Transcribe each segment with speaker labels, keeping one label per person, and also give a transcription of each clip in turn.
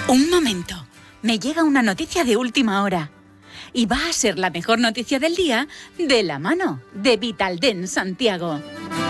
Speaker 1: Un momento, me llega una noticia de última hora. Y va a ser la mejor noticia del día de la mano de Vitaldent Santiago.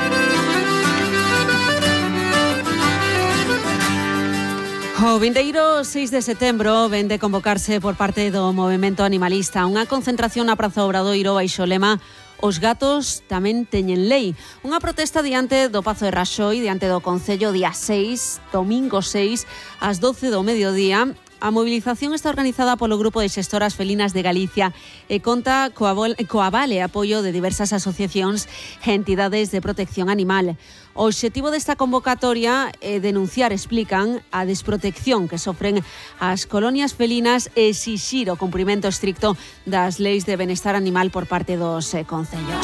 Speaker 2: O vindeiro 6 de setembro vén de convocarse por parte do movemento animalista unha concentración na Praza Obradoiro baixo o lema Os gatos tamén teñen lei. Unha protesta diante do Pazo de Raxoi, diante do Concello día 6, domingo 6, ás 12 do mediodía. A mobilización está organizada polo Grupo de Xestoras Felinas de Galicia e conta co aval e apoio de diversas asociacións e entidades de protección animal. O obxectivo desta convocatoria é denunciar, explican, a desprotección que sofren as colonias felinas e exixir o cumprimento estricto das leis de benestar animal por parte dos concellos.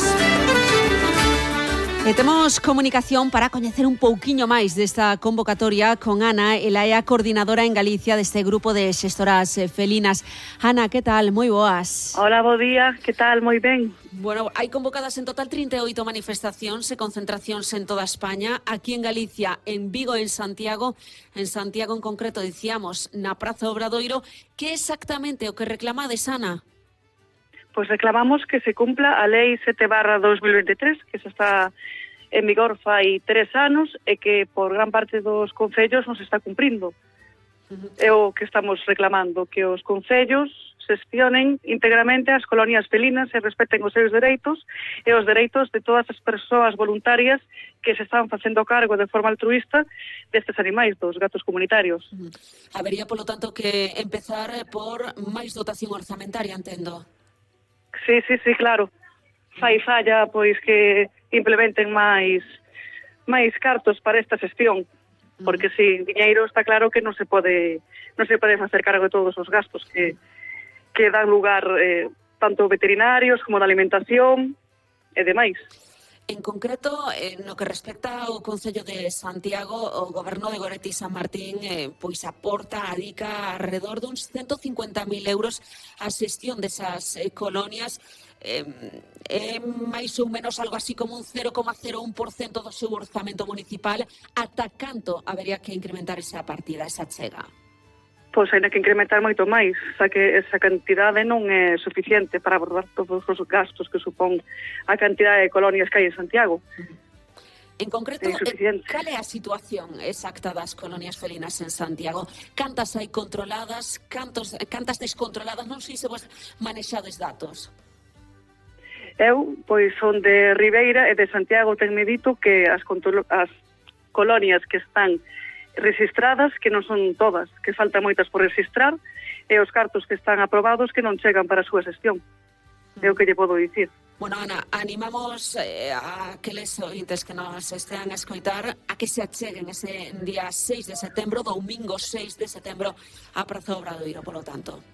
Speaker 2: E temos comunicación para coñecer un pouquiño máis desta convocatoria con Ana, ela é a coordinadora en Galicia deste grupo de xestoras felinas. Ana, que tal? Moi boas.
Speaker 3: Hola, bo día, que tal? Moi ben.
Speaker 2: Bueno, hai convocadas en total 38 manifestacións e concentracións en toda España, aquí en Galicia, en Vigo e en Santiago en concreto, dicíamos, na Praza Obradoiro. Que exactamente o que reclamades, Ana?
Speaker 3: Pois reclamamos que se cumpla a Lei 7/2023, que se está en vigor fai 3 anos e que por gran parte dos concellos non se está cumprindo. É o que estamos reclamando, que os concellos xestionen íntegramente as colonias felinas e respeten os seus dereitos e os dereitos de todas as persoas voluntarias que se están facendo cargo de forma altruista destes animais, dos gatos comunitarios.
Speaker 2: Habería, polo tanto, que empezar por máis dotación orzamentaria, entendo.
Speaker 3: Sí, claro. Fai falla, pois, que implementen máis cartos para esta xestión, porque sin diñeiro está claro que non se pode facer cargo de todos os gastos que dan lugar tanto veterinarios como de alimentación e demais.
Speaker 2: En concreto, no que respecta ao Concello de Santiago, o Goberno de Goretti e San Martín pois aporta, adica alrededor duns 150.000 euros a xestión desas colonias. É máis ou menos algo así como un 0,01% do seu orzamento municipal. Ata canto habería que incrementar esa partida, esa chega?
Speaker 3: Pois hai que incrementar moito máis, xa que esa cantidade non é suficiente para abordar todos os gastos que supón a cantidade de colonias que hai en Santiago.
Speaker 2: En concreto, cal é a situación exacta das colonias felinas en Santiago? Cantas hai controladas, cantas descontroladas? Non sei se vos manexades datos.
Speaker 3: Eu, pois, son de Ribeira e de Santiago, tenme dito que as colonias que están rexistradas, que non son todas, que faltan moitas por registrar, e os cartos que están aprobados que non chegan para a súa xestión. É o que lle podo dicir.
Speaker 2: Bueno, Ana, animamos a aqueles ointes que nos estean a escoitar a que se acheguen ese día 6 de setembro, domingo 6 de setembro, a Praza Obradoiro, polo tanto.